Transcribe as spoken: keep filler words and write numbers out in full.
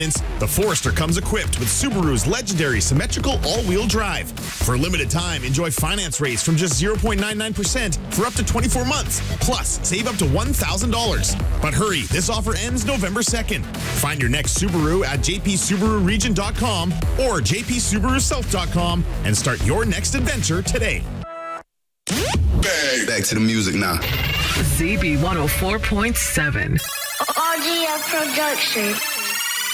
The Forester comes equipped with Subaru's legendary symmetrical all-wheel drive. For a limited time, enjoy finance rates from just zero point nine nine percent for up to twenty-four months. Plus, save up to one thousand dollars. But hurry, this offer ends November second. Find your next Subaru at j p subaru region dot com or j p subaru south dot com and start your next adventure today. Back to the music now. Z B one oh four point seven. R G F Production.